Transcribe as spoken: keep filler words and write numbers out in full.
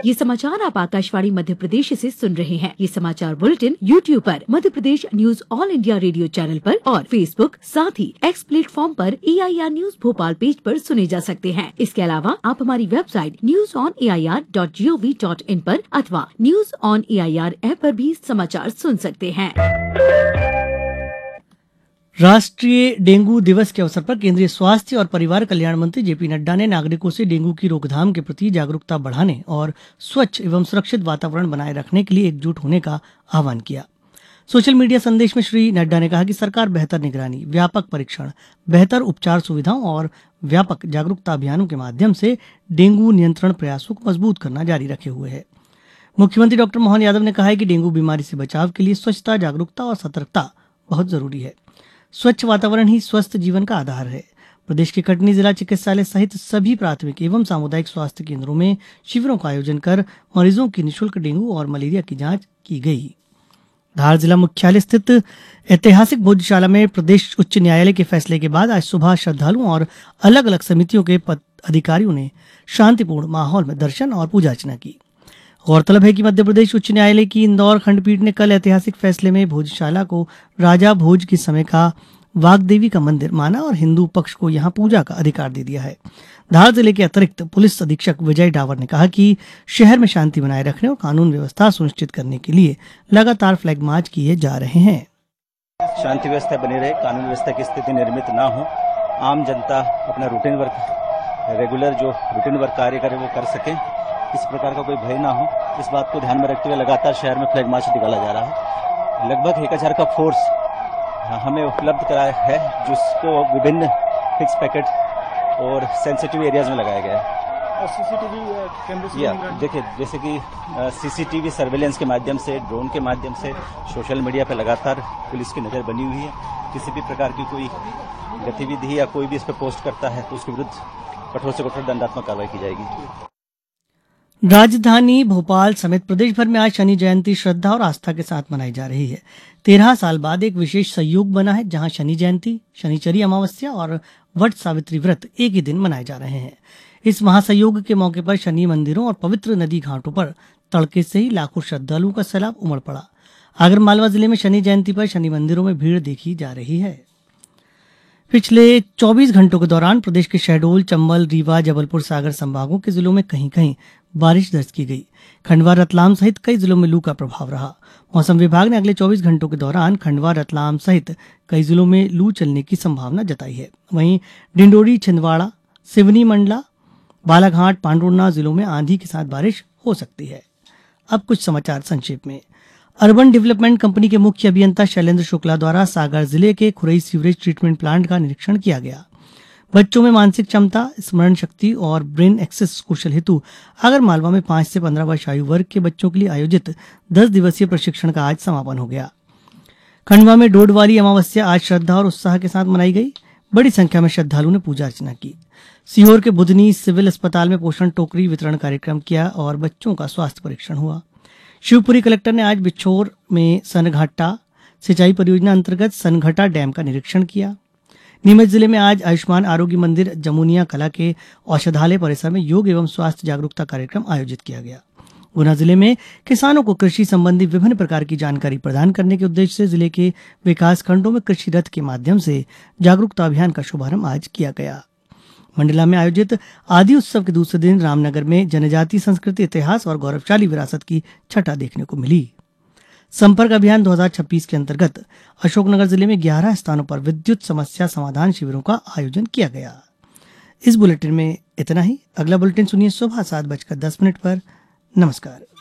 ये समाचार आप आकाशवाणी मध्य प्रदेश से सुन रहे हैं। ये समाचार बुलेटिन यूट्यूब पर Madhya Pradesh news all India radio channel पर और फेसबुक साथ ही एक्स प्लेटफॉर्म पर ए I R news Bhopal page पर सुने जा सकते हैं। इसके अलावा आप हमारी website news on A I R dot G O V dot in पर अथवा news on A I R app पर भी समाचार सुन सकते हैं। राष्ट्रीय डेंगू दिवस के अवसर पर केंद्रीय स्वास्थ्य और परिवार कल्याण मंत्री जेपी नड्डा ने नागरिकों से डेंगू की रोकथाम के प्रति जागरूकता बढ़ाने और स्वच्छ एवं सुरक्षित वातावरण बनाए रखने के लिए एकजुट होने का आह्वान किया। सोशल मीडिया संदेश में श्री नड्डा ने कहा कि सरकार बेहतर निगरानी, व्यापक परीक्षण, बेहतर उपचार सुविधाओं और व्यापक जागरूकता अभियानों के माध्यम से डेंगू नियंत्रण प्रयासों को मजबूत करना जारी रखे हुए है। मुख्यमंत्री डॉक्टर मोहन यादव ने कहा है कि डेंगू बीमारी से बचाव के लिए स्वच्छता, जागरूकता और सतर्कता बहुत जरूरी है। स्वच्छ वातावरण ही स्वस्थ जीवन का आधार है। प्रदेश के कटनी जिला चिकित्सालय सहित सभी प्राथमिक एवं सामुदायिक स्वास्थ्य केंद्रों में शिविरों का आयोजन कर मरीजों की निःशुल्क डेंगू और मलेरिया की जांच की गई। धार जिला मुख्यालय स्थित ऐतिहासिक भोजशाला में प्रदेश उच्च न्यायालय के फैसले के बाद आज सुबह श्रद्धालुओं और अलग अलग समितियों के अधिकारियों ने शांतिपूर्ण माहौल में दर्शन और पूजा अर्चना की। गौरतलब है कि मध्य प्रदेश उच्च न्यायालय की इंदौर खंडपीठ ने कल ऐतिहासिक फैसले में भोजशाला को राजा भोज के समय का वाग्देवी का मंदिर माना और हिंदू पक्ष को यहां पूजा का अधिकार दे दिया है। धार जिले के अतिरिक्त पुलिस अधीक्षक विजय डावर ने कहा कि शहर में शांति बनाए रखने और कानून व्यवस्था सुनिश्चित करने के लिए लगातार फ्लैग मार्च किए जा रहे हैं। शांति व्यवस्था बनी रहे, कानून व्यवस्था की स्थिति निर्मित न हो, आम जनता अपना रूटीन वर्क रेगुलर जो रूटीन वर्क कार्य करे वो कर सके, किसी प्रकार का कोई भय ना हो, इस बात को ध्यान में रखते हुए लगातार शहर में फ्लैग मार्च निकाला जा रहा है। लगभग एक हजार का फोर्स हमें उपलब्ध कराया है, जिसको विभिन्न फिक्स पैकेट और सेंसिटिव एरियाज में लगाया गया है। और सीसीटीवी कैमरे या देखिए, जैसे कि सीसीटीवी सर्वेलेंस के माध्यम से, ड्रोन के माध्यम से सोशल मीडिया पर लगातार पुलिस की नजर बनी हुई है। किसी भी प्रकार की कोई गतिविधि या कोई भी इस पर पोस्ट करता है तो उसके विरुद्ध कठोर से कठोर दंडात्मक कार्रवाई की जाएगी। राजधानी भोपाल समेत प्रदेश भर में आज शनि जयंती श्रद्धा और आस्था के साथ मनाई जा रही है। तेरह साल बाद एक विशेष संयोग बना है, जहां शनि जयंती, शनिचरी अमावस्या और वट सावित्री व्रत एक ही दिन मनाए जा रहे हैं। इस महासंयोग के मौके पर शनि मंदिरों और पवित्र नदी घाटों पर तड़के से ही लाखों श्रद्धालुओं का सैलाब उमड़ पड़ा। आगरमालवा जिले में शनि जयंती पर शनि मंदिरों में भीड़ देखी जा रही है। पिछले चौबीस घंटों के दौरान प्रदेश के शहडोल, चंबल, रीवा, जबलपुर, सागर संभागों के जिलों में कहीं कहीं बारिश दर्ज की गई। खंडवा, रतलाम सहित कई जिलों में लू का प्रभाव रहा। मौसम विभाग ने अगले चौबीस घंटों के दौरान खंडवा, रतलाम सहित कई जिलों में लू चलने की संभावना जताई है। वहीं डिंडोरी, छिंदवाड़ा, सिवनी, मंडला, बालाघाट, पांडुर्ना जिलों में आंधी के साथ बारिश हो सकती है। अब कुछ समाचार संक्षेप में। अर्बन डेवलपमेंट कंपनी के मुख्य अभियंता शैलेंद्र शुक्ला द्वारा सागर जिले के खुरई सीवरेज ट्रीटमेंट प्लांट का निरीक्षण किया गया। बच्चों में मानसिक क्षमता, स्मरण शक्ति और ब्रेन एक्सेस कौशल हेतु आगरमालवा में पांच से पंद्रह वर्ष आयु वर्ग के बच्चों के लिए आयोजित दस दिवसीय प्रशिक्षण का आज समापन हो गया। खंडवा में डोडवाली अमावस्या आज श्रद्धा और उत्साह के साथ मनाई गई। बड़ी संख्या में श्रद्धालुओं ने पूजा अर्चना की। सीहोर के बुधनी सिविल अस्पताल में पोषण टोकरी वितरण कार्यक्रम किया और बच्चों का स्वास्थ्य परीक्षण हुआ। शिवपुरी कलेक्टर ने आज बिछोर में सनघाटा सिंचाई परियोजना अंतर्गत सनघटा डैम का निरीक्षण किया। नीमच जिले में आज आयुष्मान आरोग्य मंदिर जमुनिया कला के औषधालय परिसर में योग एवं स्वास्थ्य जागरूकता कार्यक्रम आयोजित किया गया। गुना जिले में किसानों को कृषि संबंधी विभिन्न प्रकार की जानकारी प्रदान करने के उद्देश्य से जिले के विकास खंडों में कृषि रथ के माध्यम से जागरूकता अभियान का शुभारंभ आज किया गया। मंडला में आयोजित आदि उत्सव के दूसरे दिन रामनगर में जनजातीय संस्कृति, इतिहास और गौरवशाली विरासत की छटा देखने को मिली। संपर्क अभियान दो हज़ार छब्बीस के अंतर्गत अशोकनगर जिले में ग्यारह स्थानों पर विद्युत समस्या समाधान शिविरों का आयोजन किया गया। इस बुलेटिन में इतना ही। अगला बुलेटिन सुनिए सुबह सात बजकर दस मिनट पर। नमस्कार।